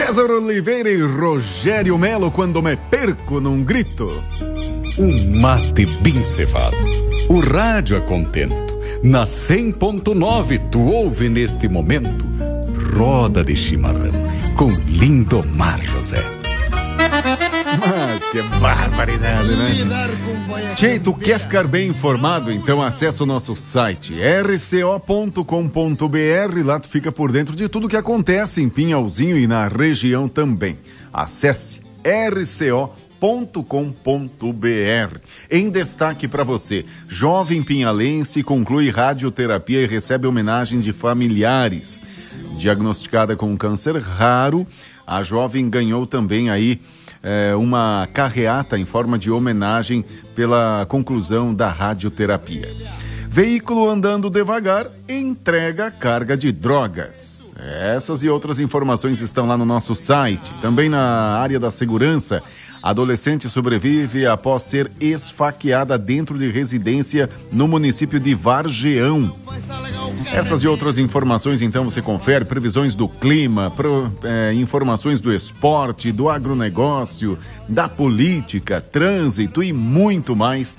César Oliveira e Rogério Melo, quando me perco num grito. Um mate bem cevado, o rádio a contento. Na 100.9 tu ouve neste momento Roda de Chimarrão com Lindomar José. Mas que barbaridade, né? Tchê, tu quer ficar bem informado? Então acessa o nosso site rco.com.br. Lá tu fica por dentro de tudo que acontece em Pinhalzinho e na região também. Acesse rco.com.br. Em destaque para você, jovem pinhalense conclui radioterapia e recebe homenagem de familiares. Diagnosticada com um câncer raro, a jovem ganhou também aí uma carreata em forma de homenagem pela conclusão da radioterapia. Veículo andando devagar entrega carga de drogas. Essas e outras informações estão lá no nosso site. Também na área da segurança, adolescente sobrevive após ser esfaqueada dentro de residência no município de Vargeão. Essas e outras informações, então, você confere. Previsões do clima, informações do esporte, do agronegócio, da política, trânsito e muito mais.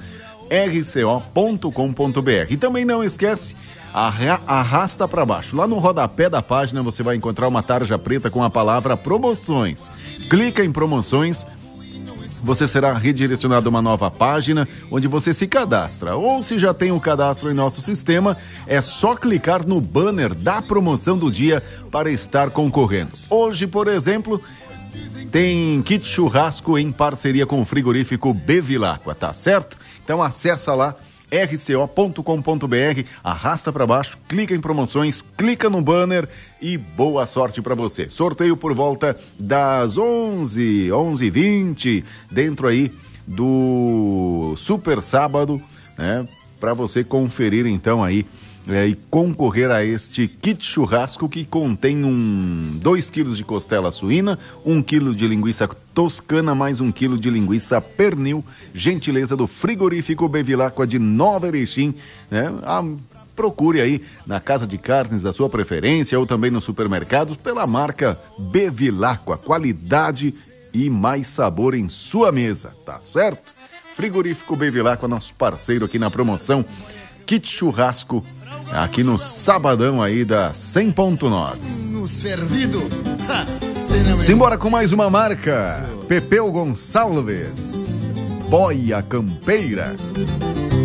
rco.com.br. E também não esquece, arrasta para baixo. Lá no rodapé da página você vai encontrar uma tarja preta com a palavra promoções. Clica em promoções. Você será redirecionado a uma nova página onde você se cadastra. Ou se já tem um cadastro em nosso sistema, é só clicar no banner da promoção do dia para estar concorrendo. Hoje, por exemplo, tem kit churrasco em parceria com o frigorífico Bevilacqua, tá certo? Então acessa lá rco.com.br, arrasta para baixo, clica em promoções, clica no banner e boa sorte para você. Sorteio por volta das 11h20, dentro aí do Super Sábado, né? Para você conferir então aí e concorrer a este kit churrasco que contém 2 quilos de costela suína, 1 quilo de linguiça toscana, mais 1 quilo de linguiça pernil, gentileza do frigorífico Bevilacqua de Nova Erechim, né? Procure aí na casa de carnes da sua preferência ou também nos supermercados pela marca Bevilacqua, qualidade e mais sabor em sua mesa, tá certo? Frigorífico Bevilacqua, nosso parceiro aqui na promoção kit churrasco, aqui no sabadão aí da 100.9. Simbora com mais uma marca. Pepeu Gonçalves, Boia Campeira.